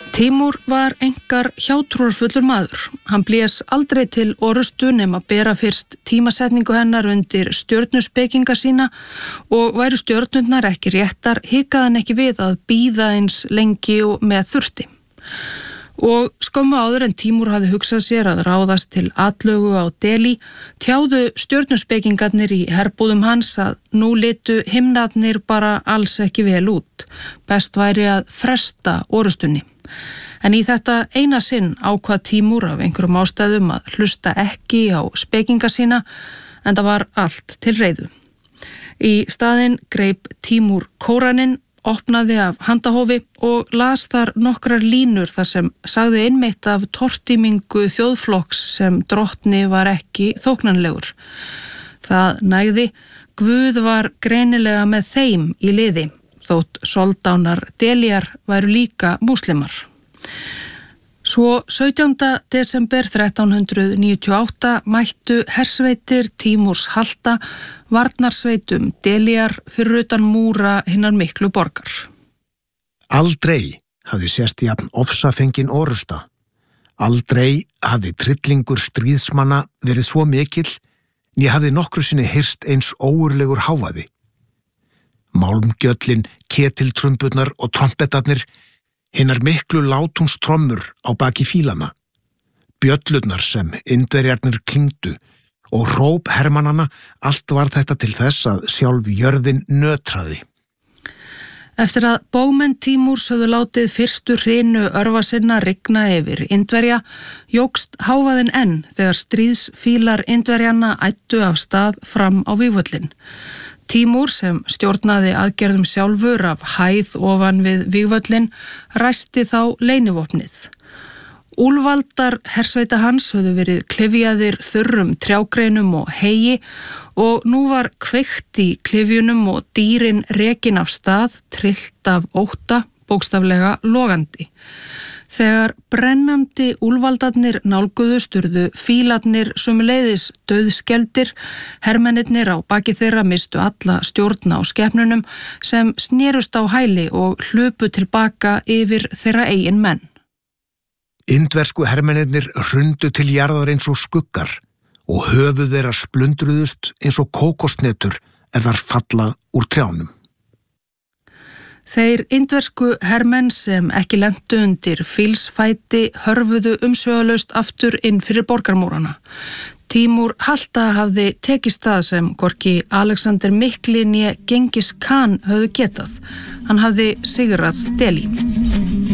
Tímúr var einkar hjátrúarfullur maður. Hann blés aldrei til orustu nema bera fyrst tímasetningu hennar undir stjörnuspekinga sína og væru stjörnurnar ekki réttar, hikaði hann ekki við að bíða eins lengi og með þurfti. Og skömmu áður en Tímúr hafði hugsað sér að ráðast til atlögu á Delí, tjáðu stjörnuspekingarnir í herbúðum hans að nú litu himnarnir bara alls ekki vel út. Best væri að fresta orustunni. En í þetta eina sinn ákvað Tímúr af einhverjum ástæðum að hlusta ekki á spekinga sína, en það var allt til reiðu. Í staðinn greip Tímúr Kóraninn, opnaði af handahófi og las þar nokkrar línur þar sem sagði einmitt af tortímingu þjóðflokks sem drottni var ekki þóknanlegur. Það nægði, Guð var greinilega með þeim í liði, þótt soldánar Delíjar væru líka múslimar. Svo 17. desember 1398 mættu hersveitir Tímúrs halda varnarsveitum Delíjar fyrir utan múra hinnar miklu borgar. Aldrei hafði sést jafn ofsafengin orusta. Aldrei hafði tryllingur stríðsmanna verið svo mikill, né hafði nokkru sinni hyrst eins ógurlegur hávaði. Málmgjöllin, ketiltrumburnar og trompetarnir, hinnar miklu látungstrommur á baki fílana, bjöllurnar sem Indverjarnir klingdu og hróp hermannanna, allt var þetta til þess að sjálf jörðin nötraði. Eftir að bómenn Tímúrs höfðu látið fyrstu hrinu örva sinna rigna yfir Indverja, jókst hávaðinn enn þegar stríðsfílar Indverjanna ættu af stað fram á vígvöllin. Tímúr sem stjórnaði aðgerðum sjálfur af hæð ofan við vígvöllin ræsti þá leynivopnið. Úlfaldar hersveita hans höfðu verið klyfjaðir þurrum trjágreinum og heyi og nú var kveikt í klyfjunum og dýrin rekin af stað, tryllt af ótta, bókstaflega logandi. Þegar brennandi úlfaldarnir nálguðust urðu fílarnir sömuleiðis dauðskeldir, hermennirnir á baki þeirra mistu alla stjórn á skepnunum sem snerust á hæli og hlupu tilbaka yfir þeirra eigin menn. Indversku hermennirnir hrundu til jarðar eins og skuggar og höfuð þeirra splundruðust eins og kókosnetur þar falla úr trjánum. Þeir indversku hermenn sem ekki lentu undir fílsfæti hörfuðu umsvifalaust aftur inn fyrir borgarmúrana. Tímúr halda hafði tekist það sem hvorki Alexander Mikli né Gengis Khan höfðu getað. Hann hafði sigrað Delí.